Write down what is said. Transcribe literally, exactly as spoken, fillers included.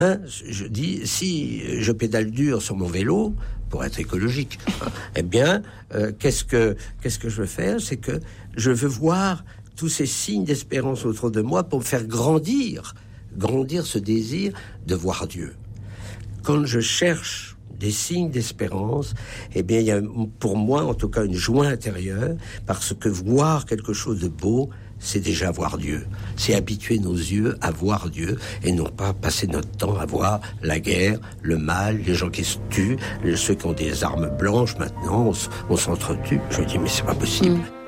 Je dis, si je pédale dur sur mon vélo, pour être écologique, eh bien, euh, qu'est-ce que qu'est-ce que je veux faire? C'est que je veux voir tous ces signes d'espérance autour de moi pour me faire grandir, grandir ce désir de voir Dieu. Quand je cherche des signes d'espérance, eh bien, il y a pour moi, en tout cas, une joie intérieure, parce que voir quelque chose de beau, c'est déjà voir Dieu. C'est habituer nos yeux à voir Dieu et non pas passer notre temps à voir la guerre, le mal, les gens qui se tuent, ceux qui ont des armes blanches maintenant, on, on s'entretue. Je dis, mais c'est pas possible. Mmh.